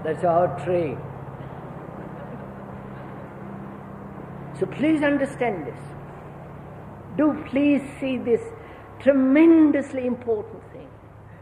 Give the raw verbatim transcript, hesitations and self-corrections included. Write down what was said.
That's our trade. So please understand this. Do please see this tremendously important thing.